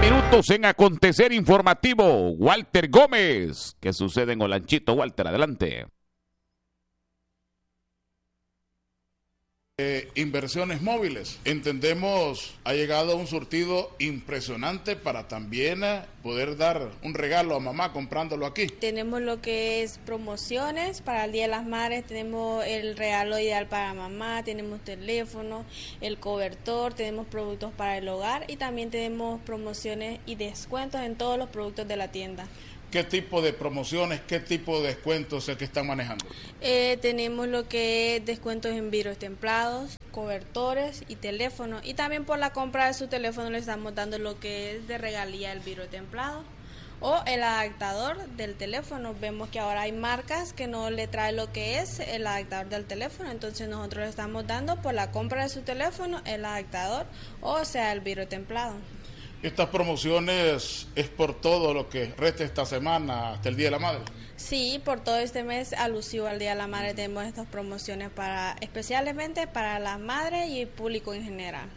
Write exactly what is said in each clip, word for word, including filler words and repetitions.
minutos en Acontecer Informativo. Walter Gómez. ¿Qué sucede en Olanchito? Walter, adelante. Eh, inversiones móviles. Entendemos, ha llegado un surtido impresionante para también eh, poder dar un regalo a mamá comprándolo aquí. Tenemos lo que es promociones para el Día de las Madres, tenemos el regalo ideal para mamá, tenemos teléfono, el cobertor, tenemos productos para el hogar y también tenemos promociones y descuentos en todos los productos de la tienda. ¿Qué tipo de promociones, qué tipo de descuentos es el que están manejando? Eh, tenemos lo que es descuentos en vidrios templados, cobertores y teléfono. Y también por la compra de su teléfono le estamos dando lo que es de regalía el vidrio templado o el adaptador del teléfono. Vemos que ahora hay marcas que no le traen lo que es el adaptador del teléfono, entonces nosotros le estamos dando por la compra de su teléfono el adaptador o sea el vidrio templado. ¿Estas promociones es por todo lo que resta esta semana hasta el Día de la Madre? Sí, por todo este mes alusivo al Día de la Madre tenemos estas promociones para especialmente para las madres y el público en general.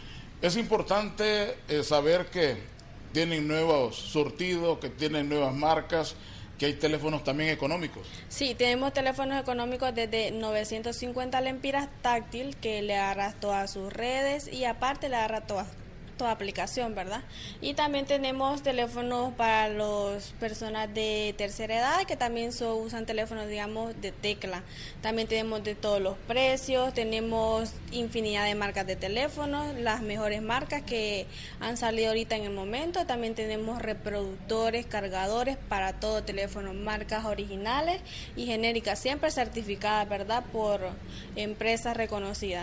Es importante eh, saber que tienen nuevos surtidos, que tienen nuevas marcas, que hay teléfonos también económicos. Sí, tenemos teléfonos económicos desde novecientos cincuenta lempiras táctil que le agarra todas sus redes y aparte le agarra todas toda aplicación, ¿verdad? Y también tenemos teléfonos para las personas de tercera edad que también so, usan teléfonos, digamos, de tecla. También tenemos de todos los precios, tenemos infinidad de marcas de teléfonos, las mejores marcas que han salido ahorita en el momento. También tenemos reproductores, cargadores para todo teléfono, marcas originales y genéricas, siempre certificadas, ¿verdad?, por empresas reconocidas.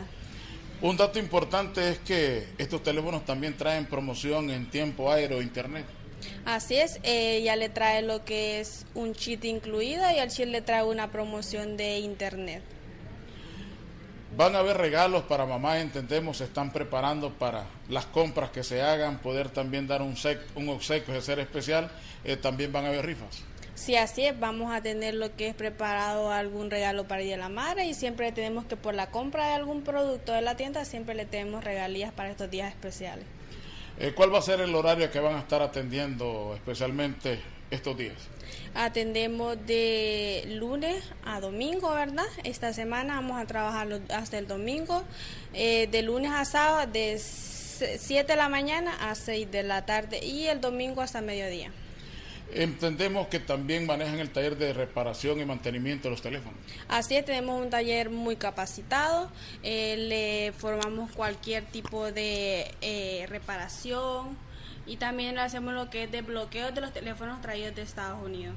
Un dato importante es que estos teléfonos también traen promoción en tiempo aéreo, internet. Así es, eh, ya le trae lo que es un chip incluido y al chip le trae una promoción de internet. Van a haber regalos para mamá, entendemos, se están preparando para las compras que se hagan, poder también dar un, sec, un obsequio de ser especial, eh, también van a haber rifas. Sí, así es, vamos a tener lo que es preparado algún regalo para el Día de la Madre y siempre tenemos que por la compra de algún producto de la tienda siempre le tenemos regalías para estos días especiales. Eh, ¿Cuál va a ser el horario que van a estar atendiendo especialmente estos días? Atendemos de lunes a domingo, ¿verdad? Esta semana vamos a trabajar hasta el domingo, eh, de lunes a sábado de siete de la mañana a seis de la tarde y el domingo hasta mediodía. Entendemos que también manejan el taller de reparación y mantenimiento de los teléfonos. Así es, tenemos un taller muy capacitado, eh, le formamos cualquier tipo de eh, reparación y también le hacemos lo que es desbloqueo de los teléfonos traídos de Estados Unidos.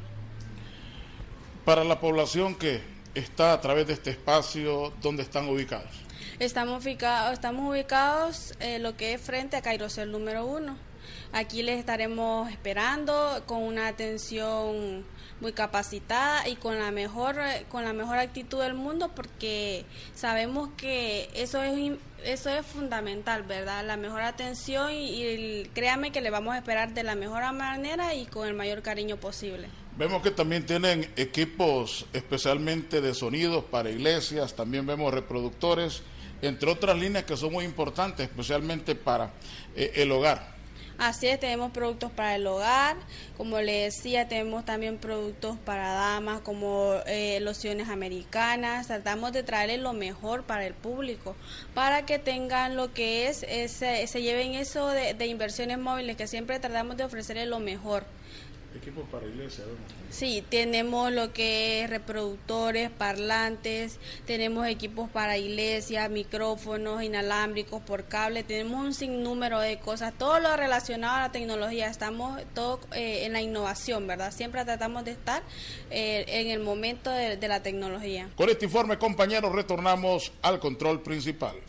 Para la población que está a través de este espacio, ¿dónde están ubicados? Estamos ubicados, estamos ubicados eh, lo que es frente a Cairosel número uno. Aquí les estaremos esperando con una atención muy capacitada y con la mejor con la mejor actitud del mundo, porque sabemos que eso es eso es fundamental, ¿verdad? La mejor atención y, y el, créame que le vamos a esperar de la mejor manera y con el mayor cariño posible. Vemos que también tienen equipos especialmente de sonidos para iglesias, también vemos reproductores, entre otras líneas que son muy importantes, especialmente para eh, el hogar. Así es, tenemos productos para el hogar, como le decía, tenemos también productos para damas como eh, lociones americanas. Tratamos de traerles lo mejor para el público, para que tengan lo que es, ese, se lleven eso de, de inversiones móviles, que siempre tratamos de ofrecerles lo mejor. Equipos para iglesia, ¿verdad? Sí, tenemos lo que es reproductores, parlantes, tenemos equipos para iglesia, micrófonos inalámbricos por cable, tenemos un sinnúmero de cosas, todo lo relacionado a la tecnología, estamos todo eh, en la innovación, ¿verdad? Siempre tratamos de estar eh, en el momento de, de la tecnología. Con este informe, compañeros, retornamos al control principal.